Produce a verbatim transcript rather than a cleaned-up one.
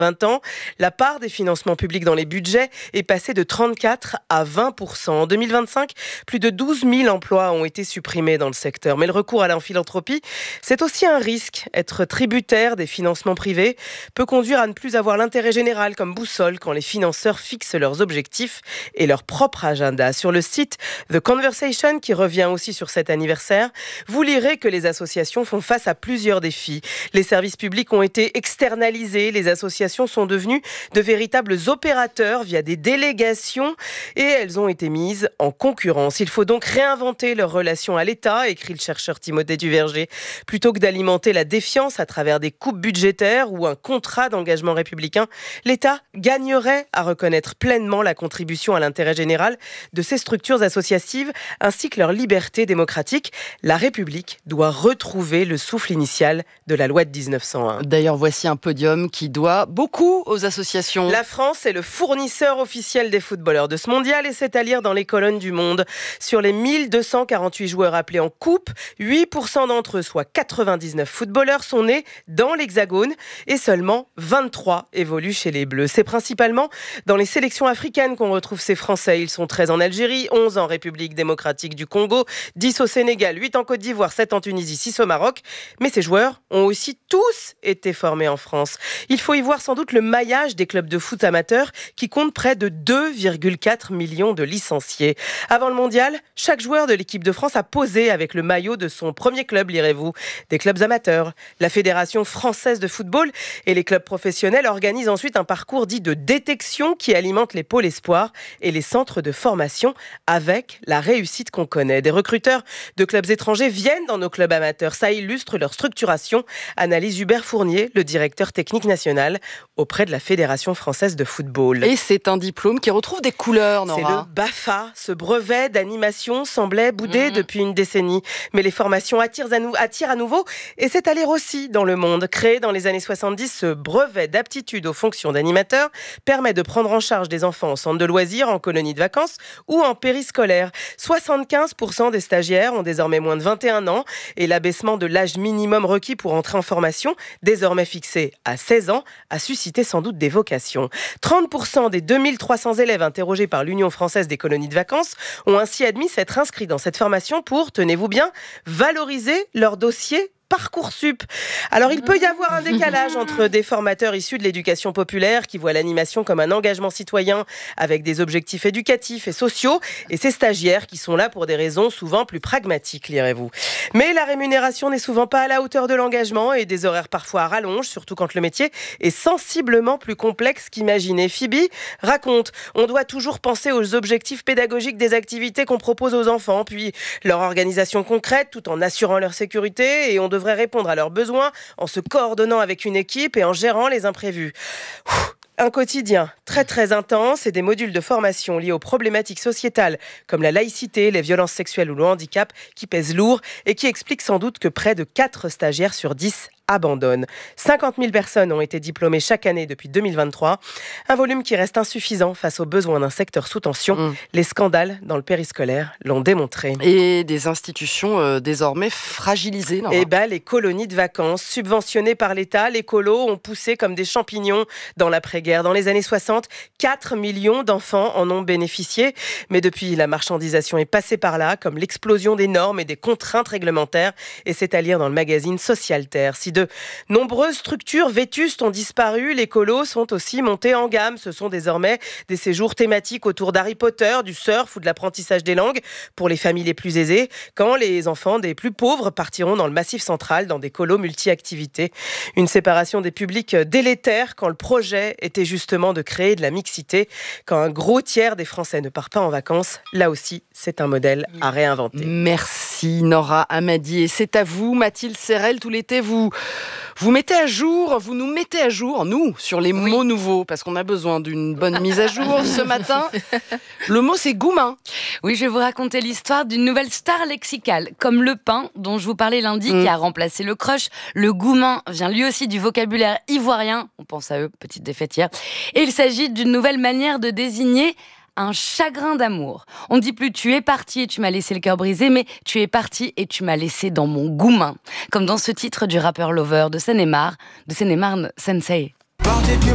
vingt ans, la part des financements publics dans les budgets est passée de trente-quatre à vingt pour cent. En deux mille vingt-cinq, plus de douze mille emplois ont été supprimés dans le secteur. Mais le recours à la philanthropie, c'est aussi un risque. Être tributaire des financements privés peut conduire à ne plus avoir l'intérêt général comme boussole quand les financeurs fixent leurs objectifs et leur propre agenda. Sur le site The Conversation, qui revient aussi sur cet anniversaire, vous lirez que les associations font face à plusieurs défis. Les services publics ont été externalisés, les associations sont devenues de véritables opérateurs via des délégations et elles ont été mises en concurrence. Il faut donc réinventer leur relation à l'État, écrit le chercheur Timothée Duverger. Plutôt que d'alimenter la défiance à travers des coupes budgétaires ou un contrat d'engagement républicain, l'État gagnerait à reconnaître pleinement la contribution à l'intérêt général de ces structures associatives ainsi que leur liberté démocratique. La République doit retrouver le souffle initial de la loi de dix-neuf cent un. D'ailleurs, voici un podium qui doit beaucoup aux associations. La France est le fournisseur officiel des footballeurs de ce mondial et c'est à lire dans les colonnes du Monde. Sur les mille deux cent quarante-huit joueurs appelés en coupe, huit pour cent d'entre eux, soit quatre-vingt-dix-neuf footballeurs, sont nés dans l'Hexagone et seulement vingt-trois évoluent chez les Bleus. C'est principalement dans les sélections africaines qu'on retrouve ces Français. Ils sont treize en Algérie, onze en République démocratique du Congo, dix au Sénégal, huit en Côte d'Ivoire, sept en Tunisie, six au Maroc. Mais ces joueurs ont aussi tous été formés en France. Il faut y voir sans doute le maillage des clubs de foot amateurs qui comptent près de deux virgule quatre millions de licenciés. Avant le mondial, chaque joueur de l'équipe de France a posé avec le maillot de son premier club, lirez-vous. Des clubs amateurs. La Fédération française de football et les clubs professionnels organisent ensuite un parcours dit de détection qui alimente les pôles espoirs et les centres de formation avec la réussite qu'on connaît. Des recruteurs de clubs étrangers viennent dans nos clubs amateurs. Ça illustre leur structuration, analyse Hubert Fournier, le directeur technique national auprès de la Fédération française de football. Et c'est un diplôme qui retrouve des couleurs, Nora. C'est le B A F A. Ce brevet d'animation semblait boudé mmh. depuis une décennie. Mais les formations attirent à, nou- attirent à nouveau et c'est à lire aussi dans le Monde. Créé dans les années soixante-dix, ce brevet d'aptitude aux fonctions d'animateur permet de prendre en charge des enfants en centre de loisirs, en colonie de vacances ou en périscolaire. soixante-quinze pour cent des stagiaires ont désormais moins de vingt et un ans et l'abaissement de l'âge minimum requis pour entrer en formation, désormais fixé à seize ans, a suscité sans doute des vocations. trente pour cent des deux mille trois cents élèves interrogés par l'Union française des colonies de vacances ont ainsi admis s'être inscrits dans cette formation pour, tenez-vous bien, valoriser leur dossier Parcoursup. Alors, il peut y avoir un décalage entre des formateurs issus de l'éducation populaire qui voient l'animation comme un engagement citoyen avec des objectifs éducatifs et sociaux et ces stagiaires qui sont là pour des raisons souvent plus pragmatiques, lirez-vous. Mais la rémunération n'est souvent pas à la hauteur de l'engagement et des horaires parfois à rallonge, surtout quand le métier est sensiblement plus complexe qu'imaginé. Phoebe raconte, on doit toujours penser aux objectifs pédagogiques des activités qu'on propose aux enfants, puis leur organisation concrète tout en assurant leur sécurité et on devrait répondre à leurs besoins en se coordonnant avec une équipe et en gérant les imprévus. Ouh. Un quotidien très très intense et des modules de formation liés aux problématiques sociétales comme la laïcité, les violences sexuelles ou le handicap qui pèsent lourd et qui expliquent sans doute que près de quatre stagiaires sur dix abandonnent. cinquante mille personnes ont été diplômées chaque année depuis deux mille vingt-trois. Un volume qui reste insuffisant face aux besoins d'un secteur sous tension. Mmh. Les scandales dans le périscolaire l'ont démontré. Et des institutions euh, désormais fragilisées. Eh ben, les colonies de vacances subventionnées par l'État, les colos ont poussé comme des champignons dans l'après-guerre. Dans les années soixante, quatre millions d'enfants en ont bénéficié. Mais depuis, la marchandisation est passée par là, comme l'explosion des normes et des contraintes réglementaires. Et c'est à lire dans le magazine Socialterre. Si de nombreuses structures vétustes ont disparu, les colos sont aussi montés en gamme. Ce sont désormais des séjours thématiques autour d'Harry Potter, du surf ou de l'apprentissage des langues pour les familles les plus aisées, quand les enfants des plus pauvres partiront dans le Massif central, dans des colos multi-activités. Une séparation des publics délétère quand le projet était justement de créer de la mixité. Quand un gros tiers des Français ne part pas en vacances, là aussi, c'est un modèle à réinventer. Merci Nora Amadi. Et c'est à vous, Mathilde Serrel, tout l'été, vous... Vous mettez à jour, vous nous mettez à jour, nous, sur les oui. mots nouveaux, parce qu'on a besoin d'une bonne mise à jour ce matin. Le mot, c'est goumin. Oui, je vais vous raconter l'histoire d'une nouvelle star lexicale, comme le pain, dont je vous parlais lundi, mmh. qui a remplacé le crush. Le goumin vient lui aussi du vocabulaire ivoirien. On pense à eux, petite défaite hier. Et il s'agit d'une nouvelle manière de désigner un chagrin d'amour. On ne dit plus « tu es parti et tu m'as laissé le cœur brisé », mais « tu es parti et tu m'as laissé dans mon goumin », comme dans ce titre du rappeur Lover de Seine-et-Marne, de Seine-et-Marne, Sensei.